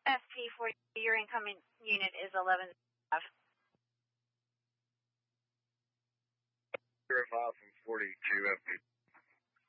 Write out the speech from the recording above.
ST for your incoming unit is 11. 05 from 42 FP.